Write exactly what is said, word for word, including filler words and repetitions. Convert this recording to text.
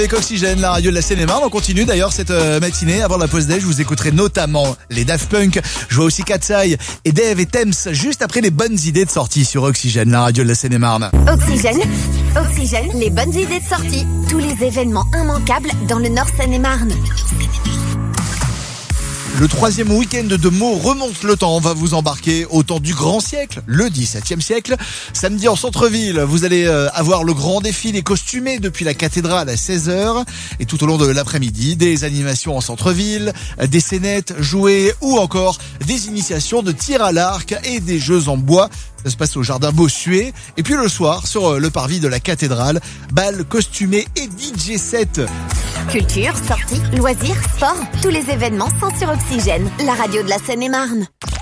Avec Oxygène, la radio de la Seine-et-Marne, on continue d'ailleurs cette euh, matinée. Avant la pause déj, je vous écouterai notamment les Daft Punk. Je vois aussi Katsai et Dave et Thames juste après les bonnes idées de sortie sur Oxygène, la radio de la Seine-et-Marne. Oxygène, Oxygène, les bonnes idées de sortie. Tous les événements immanquables dans le Nord Seine-et-Marne. Le troisième week-end de Meaux remonte le temps. On va vous embarquer au temps du grand siècle, le dix-septième siècle. Samedi en centre-ville, vous allez avoir le grand défilé costumé depuis la cathédrale à seize heures. Et tout au long de l'après-midi, des animations en centre-ville, des scénettes, jouets ou encore des initiations de tir à l'arc et des jeux en bois. Ça se passe au jardin Bossuet. Et puis le soir, sur le parvis de la cathédrale, bal costumé et D J set. Culture, sorties, loisirs, sport, tous les événements sont sur Oxygène, la radio de la Seine-et-Marne.